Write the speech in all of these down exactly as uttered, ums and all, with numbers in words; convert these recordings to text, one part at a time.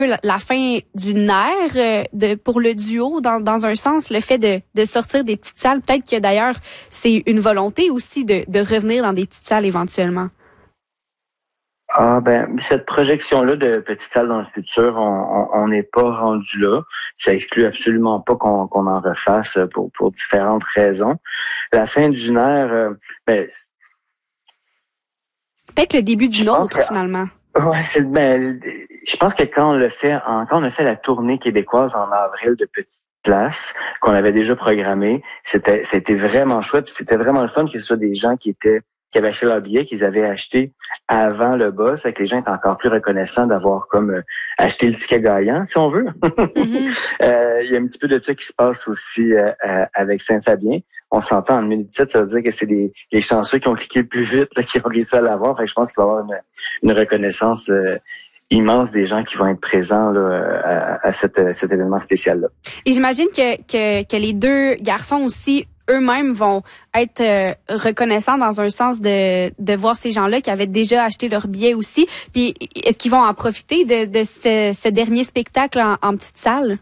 la, la fin d'une ère euh, de, pour le duo, dans, dans un sens, le fait de, de sortir des petites salles. Peut-être que d'ailleurs, c'est une volonté aussi de, de revenir dans des petites salles éventuellement. Ah ben, cette projection-là de petites salles dans le futur, on n'est pas rendu là. Ça exclut absolument pas qu'on qu'on en refasse pour, pour différentes raisons. La fin d'une ère, euh, ben, peut-être le début d'une autre, que, finalement. Ouais, c'est ben, je pense que quand on le fait, en, quand on a fait la tournée québécoise en avril de Petites Places, qu'on avait déjà programmé, c'était c'était vraiment chouette, puis c'était vraiment le fun que ce soit des gens qui étaient qui avaient acheté leur billet, qu'ils avaient acheté avant le bas, c'est que les gens étaient encore plus reconnaissants d'avoir comme euh, acheté le ticket gagnant, si on veut. Mm-hmm. euh, il y a un petit peu de ça qui se passe aussi euh, euh, avec Saint-Fabien. On s'entend en minute sept, ça veut dire que c'est les, les chanceux qui ont cliqué le plus vite, là, qui ont réussi à l'avoir. Fait que je pense qu'il va y avoir une, une reconnaissance euh, immense des gens qui vont être présents là, à, à, cet, à cet événement spécial-là. Et j'imagine que, que, que les deux garçons aussi, eux-mêmes vont être euh, reconnaissants dans un sens de, de voir ces gens-là qui avaient déjà acheté leur billet aussi. Puis est-ce qu'ils vont en profiter de, de ce, ce dernier spectacle en, en petite salle?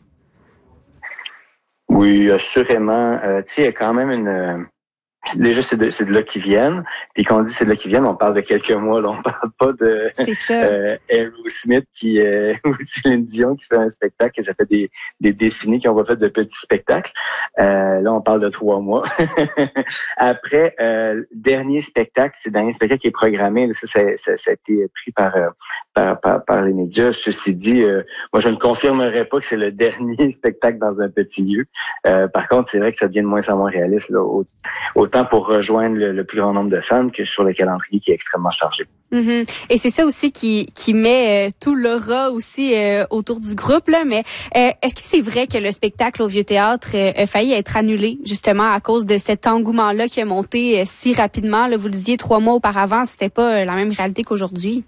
Oui, assurément. Euh, tu sais, il y a quand même une... Euh, déjà, c'est de, c'est de là qu'ils viennent. Puis quand on dit c'est de là qu'ils viennent, on parle de quelques mois. Là, on parle pas de euh, Aerosmith qui euh, ou Céline Dion qui fait un spectacle et ça fait des, des décennies qu'ils ont pas fait de petits spectacles. Euh, là, on parle de trois mois. Après, euh, dernier spectacle, c'est le dernier spectacle qui est programmé. Là, ça, ça, ça, ça a été pris par, euh, par, par, par les médias. Ceci dit, euh, moi, je ne confirmerais pas que c'est le dernier spectacle dans un petit lieu. Euh, par contre, c'est vrai que ça devient de moins en moins réaliste. Là, au, autant pour rejoindre le, le plus grand nombre de fans que sur le calendrier qui est extrêmement chargé. Mm-hmm. Et c'est ça aussi qui qui met euh, tout l'aura aussi euh, autour du groupe là. Mais euh, est-ce que c'est vrai que le spectacle au Vieux-Théâtre euh, a failli être annulé justement à cause de cet engouement-là qui a monté euh, si rapidement? Là, vous le disiez trois mois auparavant, c'était pas euh, la même réalité qu'aujourd'hui.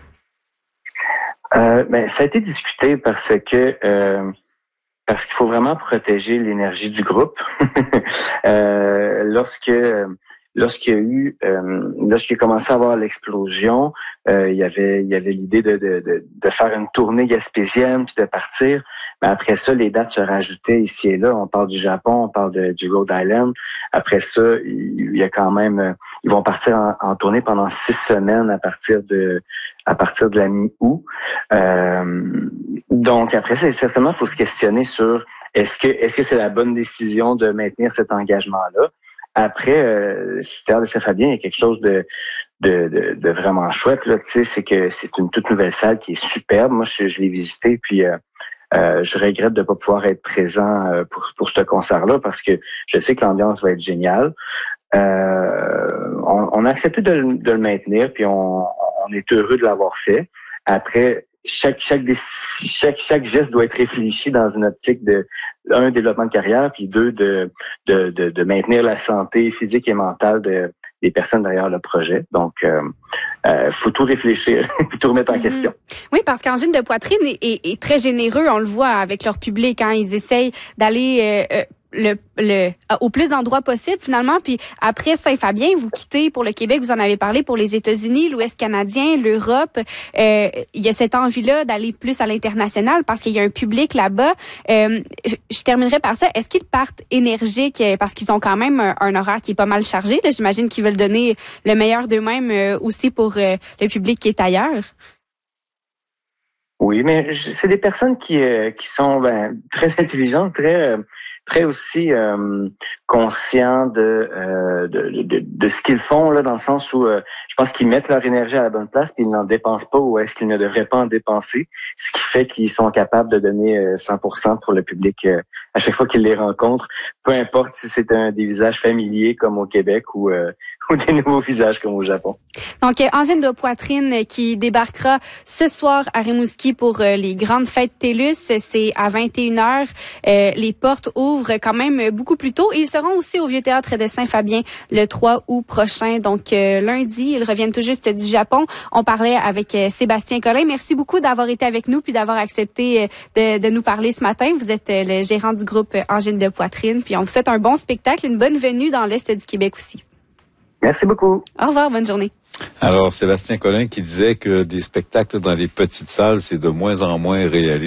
Euh, ben ça a été discuté parce que euh, parce qu'il faut vraiment protéger l'énergie du groupe. euh, lorsque lorsqu'il y a eu euh, lorsqu'il a commencé à avoir l'explosion, euh, il y avait il y avait l'idée de, de de de faire une tournée gaspésienne puis de partir. Mais après ça, les dates se rajoutaient ici et là. On parle du Japon, on parle de, du Rhode Island. Après ça, il y a quand même ils vont partir en, en tournée pendant six semaines à partir de à partir de la mi-août. Euh, donc après ça, certainement, il faut se questionner sur est-ce que est-ce que c'est la bonne décision de maintenir cet engagement-là. Après, euh, Théâtre de Saint-Fabien, il y a quelque chose de de, de, de vraiment chouette là. Tu sais, c'est que c'est une toute nouvelle salle qui est superbe. Moi, je, je l'ai visitée, puis euh, euh, je regrette de ne pas pouvoir être présent euh, pour pour ce concert-là parce que je sais que l'ambiance va être géniale. Euh, on, on a accepté de, de le maintenir, puis on, on est heureux de l'avoir fait. Après, chaque chaque chaque chaque geste doit être réfléchi dans une optique de un développement de carrière, puis deux de de de, de maintenir la santé physique et mentale de des personnes derrière le projet. Donc, euh, euh, faut tout réfléchir, faut tout remettre en mm-hmm. question. Oui, parce qu'Angine de Poitrine est, est, est très généreux, on le voit avec leur public, quand hein, ils essayent d'aller euh, le, le au plus d'endroits possible finalement. Puis après Saint-Fabien, vous quittez pour le Québec, vous en avez parlé, pour les États-Unis, l'Ouest canadien, l'Europe. Euh, il y a cette envie-là d'aller plus à l'international parce qu'il y a un public là-bas. Euh, je, je terminerai par ça. Est-ce qu'ils partent énergiques parce qu'ils ont quand même un, un horaire qui est pas mal chargé? Là, j'imagine qu'ils veulent donner le meilleur d'eux-mêmes euh, aussi pour euh, le public qui est ailleurs. Oui, mais c'est des personnes qui euh, qui sont ben, très intelligentes, très euh, très aussi euh, conscients de, euh, de, de de ce qu'ils font là, dans le sens où euh, je pense qu'ils mettent leur énergie à la bonne place puis ils n'en dépensent pas ou est-ce qu'ils ne devraient pas en dépenser, ce qui fait qu'ils sont capables de donner euh, cent pour cent pour le public euh, à chaque fois qu'ils les rencontrent, peu importe si c'est un des visages familiers comme au Québec ou euh, ou des nouveaux visages comme au Japon. Donc, Angine de Poitrine qui débarquera ce soir à Rimouski pour euh, les grandes fêtes TELUS. C'est à vingt et une heures. Euh, les portes ouvrent quand même beaucoup plus tôt. Et ils seront aussi au Vieux-Théâtre de Saint-Fabien le trois août prochain. Donc, euh, lundi, ils reviennent tout juste du Japon. On parlait avec euh, Sébastien Collin. Merci beaucoup d'avoir été avec nous puis d'avoir accepté euh, de, de nous parler ce matin. Vous êtes euh, le gérant du groupe Angine de Poitrine. Puis on vous souhaite un bon spectacle, une bonne venue dans l'Est du Québec aussi. Merci beaucoup. Au revoir, bonne journée. Alors, Sébastien Collin qui disait que des spectacles dans les petites salles, c'est de moins en moins réaliste.